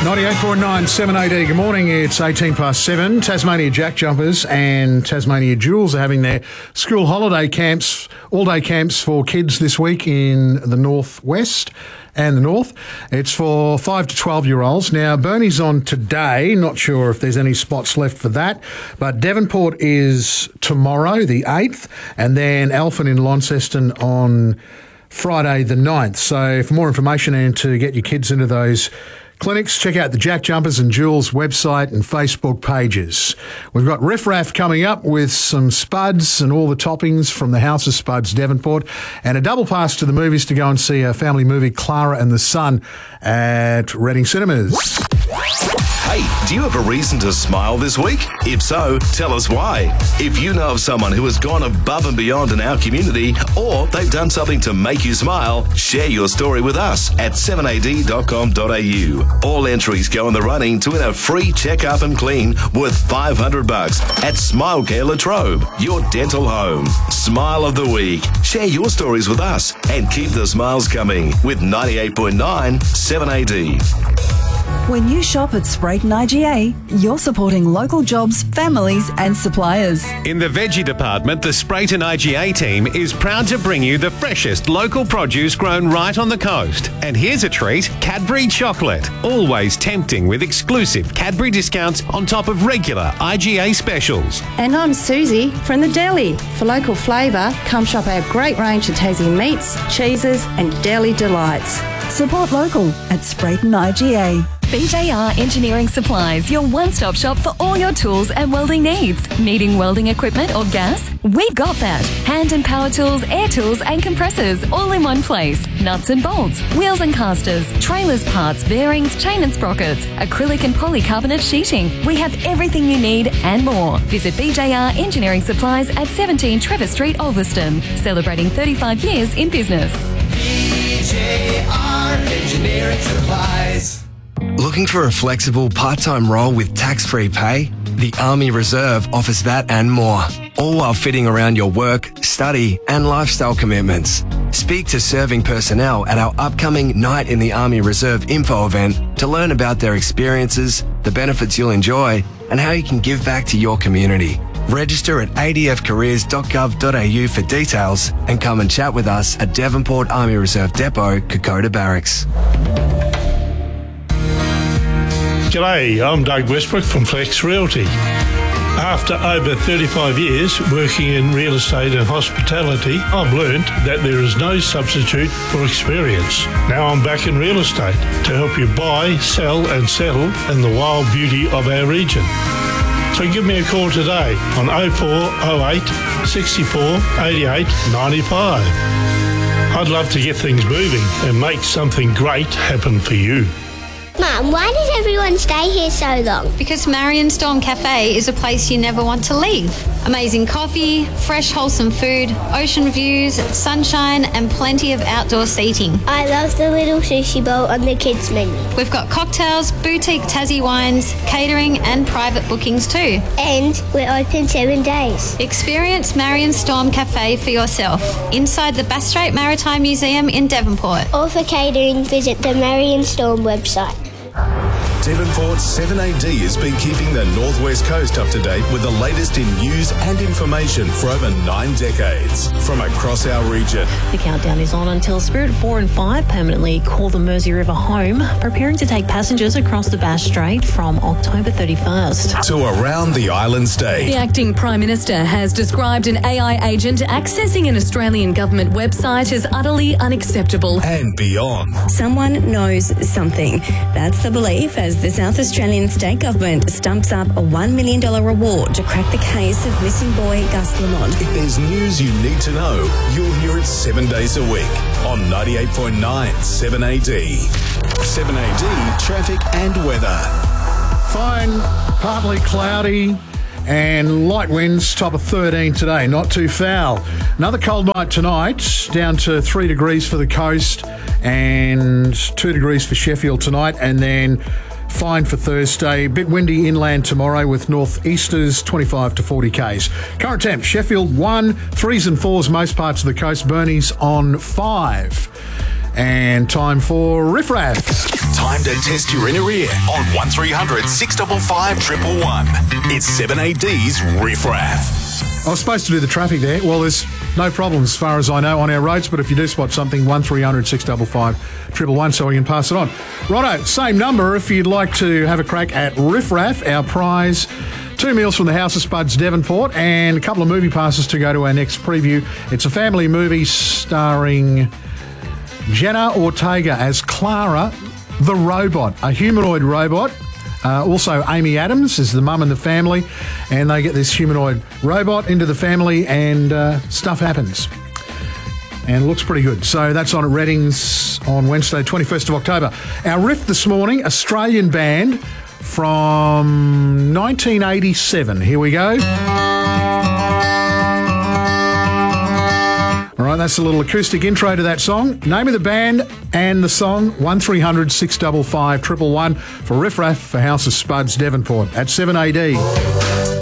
98.9 7AD. Good morning. It's 18 past 7. Tasmania Jack Jumpers and Tasmania Jewels are having their school holiday camps, all-day camps for kids this week in the northwest and the north. It's for 5 to 12-year-olds. Now, Burnie's on today. Not sure if there's any spots left for that. But Devonport is tomorrow, the 8th, and then Alphen in Launceston on Friday the 9th. So for more information and to get your kids into those clinics, check out the Jack Jumpers and Jewels website and Facebook pages. We've got Riff Raff coming up with some spuds and all the toppings from the House of Spuds Devonport, and a double pass to the movies to go and see a family movie, Clara and the Sun, at Reading Cinemas. Hey, do you have a reason to smile this week? If so, tell us why. If you know of someone who has gone above and beyond in our community, or they've done something to make you smile, share your story with us at 7ad.com.au. All entries go in the running to win a free check-up and clean worth $500 at Smile Care Latrobe, your dental home. Smile of the week. Share your stories with us and keep the smiles coming with 98.9 7AD. When you shop at Sprayton IGA, you're supporting local jobs, families and suppliers. In the veggie department, the Sprayton IGA team is proud to bring you the freshest local produce grown right on the coast. And here's a treat, Cadbury chocolate. Always tempting with exclusive Cadbury discounts on top of regular IGA specials. And I'm Susie from the deli. For local flavour, come shop our great range of Tassie meats, cheeses and deli delights. Support local at Sprayton IGA. BJR Engineering Supplies, your one-stop shop for all your tools and welding needs. Needing welding equipment or gas? We've got that. Hand and power tools, air tools and compressors, all in one place. Nuts and bolts, wheels and casters, trailers parts, bearings, chain and sprockets, acrylic and polycarbonate sheeting. We have everything you need and more. Visit BJR Engineering Supplies at 17 Trevor Street, Ulverston, celebrating 35 years in business. BJR Engineering Supplies. Looking for a flexible part-time role with tax-free pay? The Army Reserve offers that and more, all while fitting around your work, study and lifestyle commitments. Speak to serving personnel at our upcoming Night in the Army Reserve info event to learn about their experiences, the benefits you'll enjoy and how you can give back to your community. Register at adfcareers.gov.au for details and come and chat with us at Devonport Army Reserve Depot, Kokoda Barracks. G'day, I'm Doug Westbrook from Flex Realty. After over 35 years working in real estate and hospitality, I've learned that there is no substitute for experience. Now I'm back in real estate to help you buy, sell and settle in the wild beauty of our region. So give me a call today on 0408 64 88 95. I'd love to get things moving and make something great happen for you. Mum, why does everyone stay here so long? Because Marion Storm Cafe is a place you never want to leave. Amazing coffee, fresh wholesome food, ocean views, sunshine and plenty of outdoor seating. I love the little sushi bowl on the kids menu. We've got cocktails, boutique Tassie wines, catering and private bookings too. And we're open 7 days. Experience Marion Storm Cafe for yourself inside the Bass Strait Maritime Museum in Devonport. Or for catering, visit the Marion Storm website. Devonport 7AD has been keeping the Northwest Coast up to date with the latest in news and information for over 9 decades from across our region. The countdown is on until Spirit 4 and 5 permanently call the Mersey River home, preparing to take passengers across the Bass Strait from October 31st. To around the island state. The acting Prime Minister has described an AI agent accessing an Australian government website as utterly unacceptable. And beyond. Someone knows something. That's the belief as the South Australian state government stumps up a $1 million reward to crack the case of missing boy Gus Lamont. If there's news you need to know, you'll hear it 7 days a week on 98.9 7AD. 7AD traffic and weather. Fine, partly cloudy and light winds, top of 13 today, not too foul. Another cold night tonight, down to 3 degrees for the coast and 2 degrees for Sheffield tonight, and then fine for Thursday. A bit windy inland tomorrow with northeasters 25 to 40 k's. Current temp, Sheffield 1, 3s and 4s most parts of the coast. Burnie's on 5. And time for Riff Raff. Time to test your inner ear on 1300 655 111. It's 7AD's Riff Raff. I was supposed to do the traffic there. Well, there's no problem as far as I know on our roads, but if you do spot something, 1300 655 111 so we can pass it on. Righto, same number if you'd like to have a crack at Riff Raff, our prize. 2 meals from the House of Spuds, Devonport, and a couple of movie passes to go to our next preview. It's a family movie starring Jenna Ortega as Clara the Robot, a humanoid robot. Also, Amy Adams is the mum in the family, and they get this humanoid robot into the family, and stuff happens. And it looks pretty good. So that's on at Reddings on Wednesday, 21st of October. Our riff this morning, Australian band from 1987. Here we go. All right, that's a little acoustic intro to that song. Name of the band and the song, 1300 655 111 for Riff Raff for House of Spuds, Devonport at 7AD.